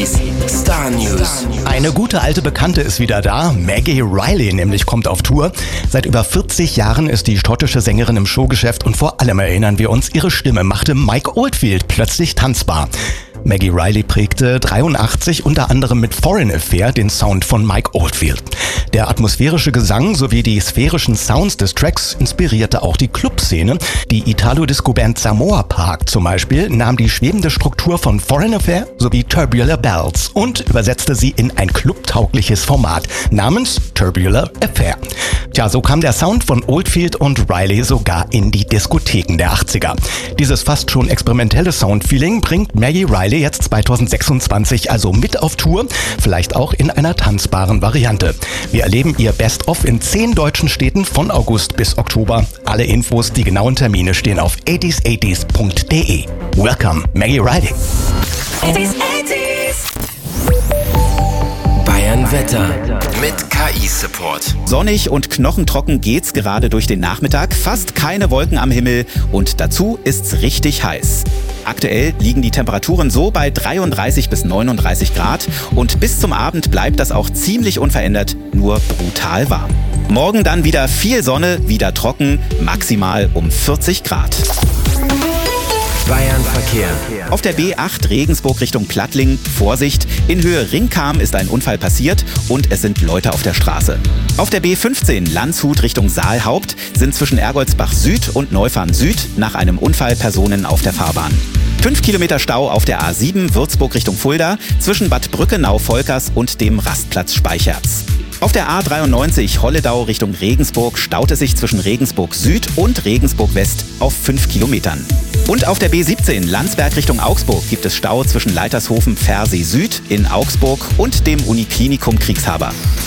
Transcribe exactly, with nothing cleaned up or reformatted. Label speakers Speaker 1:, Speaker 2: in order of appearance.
Speaker 1: achtziger Star News.
Speaker 2: Eine gute alte Bekannte ist wieder da. Maggie Reilly nämlich kommt auf Tour. Seit über vierzig Jahren ist die schottische Sängerin im Showgeschäft und vor allem erinnern wir uns, ihre Stimme machte Mike Oldfield plötzlich tanzbar. Maggie Reilly prägte dreiundachtzig unter anderem mit Foreign Affair den Sound von Mike Oldfield. Der atmosphärische Gesang sowie die sphärischen Sounds des Tracks inspirierte auch die Clubszene. Die Italo-Disco-Band Samoa Park zum Beispiel nahm die schwebende Struktur von Foreign Affair sowie Tubular Bells und übersetzte sie in ein clubtaugliches Format namens Tubular Affair. Tja, so kam der Sound von Oldfield und Reilly sogar in die Diskotheken der achtziger. Dieses fast schon experimentelle Soundfeeling bringt Maggie Reilly jetzt zweitausendsechsundzwanzig also mit auf Tour, vielleicht auch in einer tanzbaren Variante. Wir erleben ihr Best-of in zehn deutschen Städten von August bis Oktober. Alle Infos, die genauen Termine stehen auf achtziger achtziger punkt de. Welcome, Maggie Reilly.
Speaker 1: achtziger achtziger Bayern Wetter mit K I-Support.
Speaker 3: Sonnig und knochentrocken geht's gerade durch den Nachmittag. Fast keine Wolken am Himmel und dazu ist's richtig heiß. Aktuell liegen die Temperaturen so bei dreiunddreißig bis neununddreißig Grad und bis zum Abend bleibt das auch ziemlich unverändert, nur brutal warm. Morgen dann wieder viel Sonne, wieder trocken, maximal um vierzig Grad.
Speaker 1: Bayern Verkehr.
Speaker 3: Auf der B acht Regensburg Richtung Plattling, Vorsicht, in Höhe Ringkam ist ein Unfall passiert und es sind Leute auf der Straße. Auf der B fünfzehn Landshut Richtung Saalhaupt sind zwischen Ergoldsbach Süd und Neufahren Süd nach einem Unfall Personen auf der Fahrbahn. Fünf Kilometer Stau auf der A sieben Würzburg Richtung Fulda zwischen Bad Brückenau-Volkers und dem Rastplatz Speicherz. Auf der A dreiundneunzig Holledau Richtung Regensburg staut es sich zwischen Regensburg Süd und Regensburg West auf fünf Kilometern. Und auf der B siebzehn Landsberg Richtung Augsburg gibt es Stau zwischen Leitershofen Versee Süd in Augsburg und dem Uniklinikum Kriegshaber.